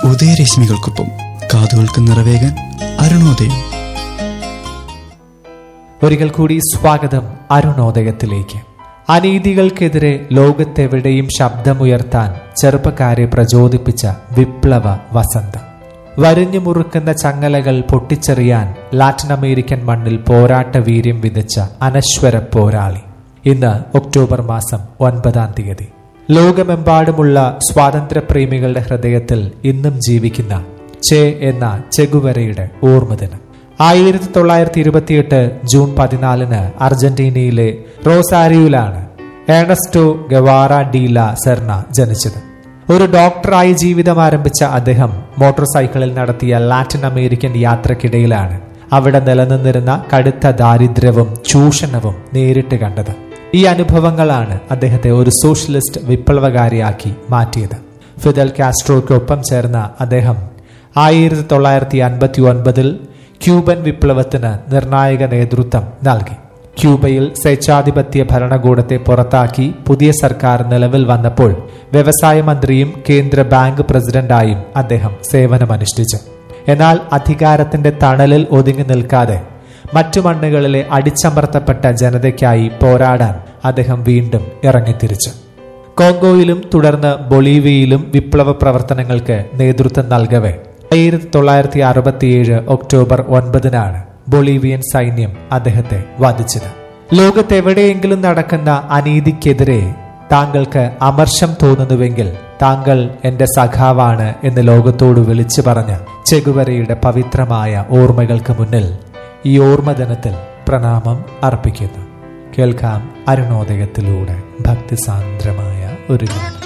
ഉദയരശ്മികൾക്കൊപ്പം കാതുകൾക്ക് നിറവേകാൻ അരുണോദയം. ഒരിക്കൽ കൂടി സ്വാഗതം അരുണോദയത്തിലേക്ക്. അനീതികൾക്കെതിരെ ലോകത്തെവിടെയും ശബ്ദമുയർത്താൻ ചെറുപ്പക്കാരെ പ്രചോദിപ്പിച്ച വിപ്ലവ വസന്തം. വരിഞ്ഞു മുറുക്കുന്ന ചങ്ങലകൾ പൊട്ടിച്ചെറിയാൻ ലാറ്റിൻ അമേരിക്കൻ മണ്ണിൽ പോരാട്ട വീര്യം വിതച്ച അനശ്വര പോരാളി. ഇന്ന് ഒക്ടോബർ മാസം 9 ലോകമെമ്പാടുമുള്ള സ്വാതന്ത്ര്യപ്രേമികളുടെ ഹൃദയത്തിൽ ഇന്നും ജീവിക്കുന്ന ചെ എന്ന ചെഗുവരയുടെ ഓർമ്മദിനം. 1928 ജൂൺ 14 അർജന്റീനയിലെ റോസാരിയോയിലാണ് ഏണസ്റ്റോ ഗവാറ ഡി ലാ സെർണ ജനിച്ചത്. ഒരു ഡോക്ടറായി ജീവിതം ആരംഭിച്ച അദ്ദേഹം മോട്ടോർ സൈക്കിളിൽ നടത്തിയ ലാറ്റിൻ അമേരിക്കൻ യാത്രക്കിടയിലാണ് അവിടെ നിലനിന്നിരുന്ന കടുത്ത ദാരിദ്ര്യവും ചൂഷണവും നേരിട്ട് കണ്ടത്. ഈ അനുഭവങ്ങളാണ് അദ്ദേഹത്തെ ഒരു സോഷ്യലിസ്റ്റ് വിപ്ലവകാരിയാക്കി മാറ്റിയത്. ഫിദൽ കാസ്ട്രോയ്ക്കൊപ്പം ചേർന്ന അദ്ദേഹം 1959 ക്യൂബൻ വിപ്ലവത്തിന് നിർണായക നേതൃത്വം നൽകി. ക്യൂബയിൽ സ്വേച്ഛാധിപത്യ ഭരണകൂടത്തെ പുറത്താക്കി പുതിയ സർക്കാർ നിലവിൽ വന്നപ്പോൾ വ്യവസായ മന്ത്രിയും കേന്ദ്ര ബാങ്ക് പ്രസിഡന്റായും അദ്ദേഹം സേവനമനുഷ്ഠിച്ചു. എന്നാൽ അധികാരത്തിന്റെ തണലിൽ ഒതുങ്ങി നിൽക്കാതെ മറ്റു മണ്ണുകളിലെ അടിച്ചമർത്തപ്പെട്ട ജനതയ്ക്കായി പോരാടാൻ അദ്ദേഹം വീണ്ടും ഇറങ്ങിത്തിരിച്ചു. കോങ്കോയിലും തുടർന്ന് ബൊളീവിയയിലും വിപ്ലവ പ്രവർത്തനങ്ങൾക്ക് നേതൃത്വം നൽകവെ 1967 ഒക്ടോബർ 9 ബൊളീവിയൻ സൈന്യം അദ്ദേഹത്തെ വധിച്ചത്. ലോകത്തെവിടെയെങ്കിലും നടക്കുന്ന അനീതിക്കെതിരെ താങ്കൾക്ക് അമർഷം തോന്നുന്നുവെങ്കിൽ താങ്കൾ എന്റെ സഖാവാണ് എന്ന് ലോകത്തോട് വിളിച്ചു പറഞ്ഞ ചെഗുവരയുടെ പവിത്രമായ ഓർമ്മകൾക്ക് മുന്നിൽ ഈ ഓർമ്മദിനത്തിൽ പ്രണാമം അർപ്പിക്കുന്നു. കേൾക്കാം അരുണോദയത്തിലൂടെ ഭക്തിസാന്ദ്രമായ ഒരു ഗാനം.